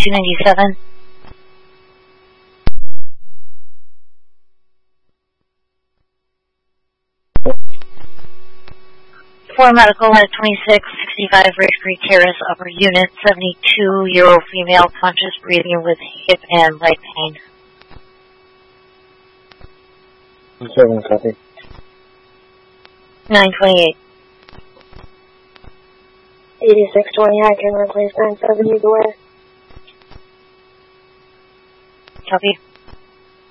297. For medical at 2665 Ridge Creek Terrace, upper unit, 72-year-old female, conscious breathing with hip and leg pain. 7 copy. 928. 8620, I can replace 970 the way. Copy.